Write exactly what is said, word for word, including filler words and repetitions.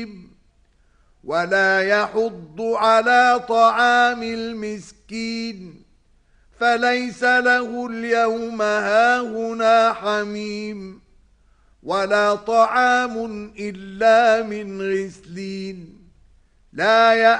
رحيم ولا يحض على طعام المسكين فليس له اليوم هاهنا حميم ولا طعام إلا من غسلين لا